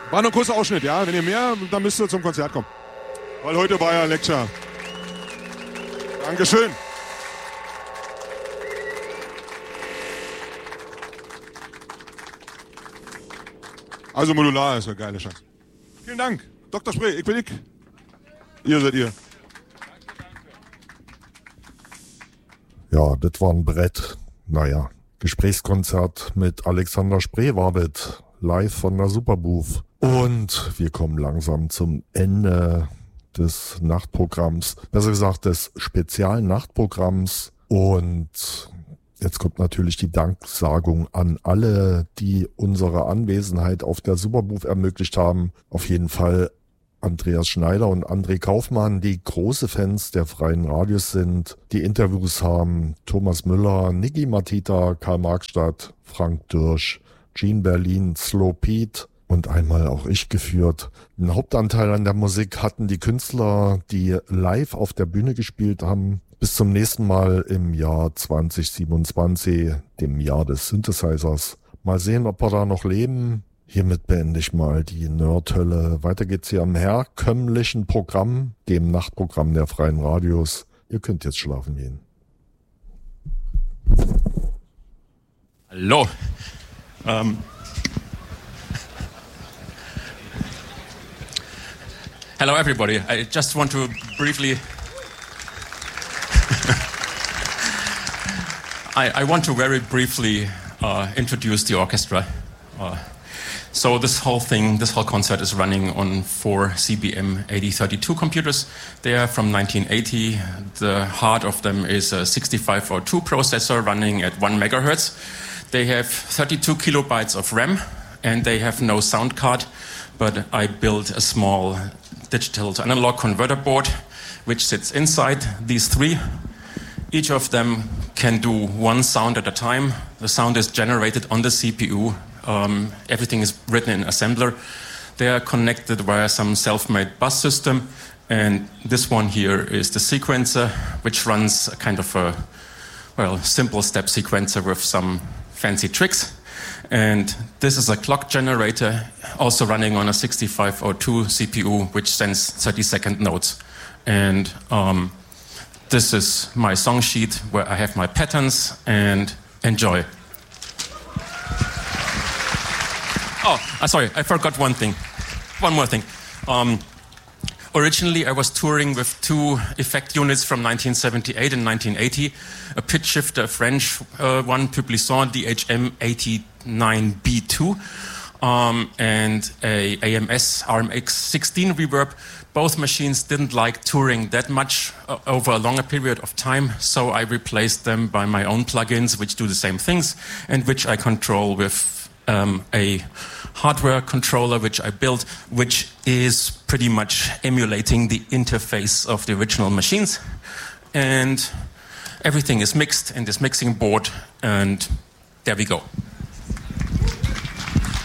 War nur ein kurzer Ausschnitt, ja. Wenn ihr mehr, dann müsst ihr zum Konzert kommen. Weil heute war ja Lecture. Dankeschön. Also modular ist eine geile Scheiße. Vielen Dank. Dr. Spree, ich bin ich. Ihr seid ihr. Ja, das war ein Brett. Naja, Gesprächskonzert mit Alexander Spree war das. Live von der Superbooth. Und wir kommen langsam zum Ende des Nachtprogramms. Besser gesagt, des speziellen Nachtprogramms. Und jetzt kommt natürlich die Danksagung an alle, die unsere Anwesenheit auf der Superbooth ermöglicht haben. Auf jeden Fall Andreas Schneider und André Kaufmann, die große Fans der freien Radios sind, die Interviews haben. Thomas Müller, Niki Matita, Karl Marxstadt, Frank Dürsch, Gene Berlin, Slow Pete und einmal auch ich geführt. Einen Hauptanteil an der Musik hatten die Künstler, die live auf der Bühne gespielt haben. Bis zum nächsten Mal im Jahr 2027, dem Jahr des Synthesizers. Mal sehen, ob wir da noch leben. Hiermit beende ich mal die Nerdhölle. Weiter geht's hier am herkömmlichen Programm, dem Nachtprogramm der freien Radios. Ihr könnt jetzt schlafen gehen. Hallo. Hello, everybody. I just want to briefly... I want to very briefly introduce the orchestra. So this whole concert is running on 4 CBM 8032 computers. They are from 1980. The heart of them is a 6502 processor running at 1 megahertz. They have 32 kilobytes of RAM, and they have no sound card, but I built a small digital to analog converter board, which sits inside these three. Each of them can do one sound at a time. The sound is generated on the CPU. Everything is written in assembler. They are connected via some self-made bus system. And this one here is the sequencer, which runs a kind of a, simple step sequencer with some fancy tricks. And this is a clock generator, also running on a 6502 CPU, which sends 30-second notes. And this is my song sheet where I have my patterns, and enjoy. Oh, sorry, I forgot one thing. One more thing. Originally, I was touring with two effect units from 1978 and 1980. A pitch shifter, a French one, Publison DHM89B2, and a AMS RMX16 reverb. Both machines didn't like touring that much over a longer period of time, so I replaced them by my own plugins, which do the same things, and which I control with a hardware controller which I built, which is pretty much emulating the interface of the original machines. And everything is mixed in this mixing board, and there we go.